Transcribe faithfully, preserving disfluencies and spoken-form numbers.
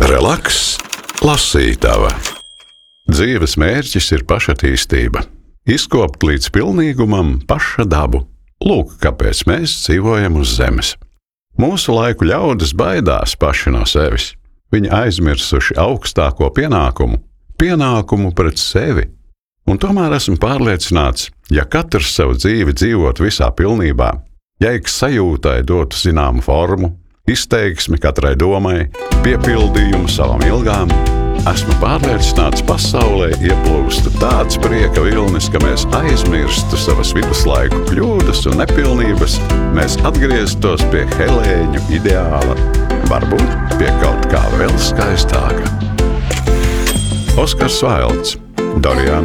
Relaks, lasītava. Dzīves mērķis ir pašattīstība. Izkopt līdz pilnīgumam paša dabu. Lūk, kāpēc mēs dzīvojam uz zemes. Mūsu laiku ļaudis baidās paši no sevis. Viņi aizmirsuši augstāko pienākumu, pienākumu pret sevi. Un tomēr esmu pārliecināts, ja katrs savu dzīvi dzīvot visā pilnībā, ja ik sajūtai dotu zināmu formu, izteiksmi katrai domai, piepildījumu savam ilgām, esmu pārliecināts, pasaulē ieplūstu tāds prieka vilnis, ka mēs aizmirstu savas viduslaiku kļūdas un nepilnības, mēs atgrieztos pie helēņu ideāla, varbūt pie kaut kā vēl skaistāka. Oskars Vailds, Doriana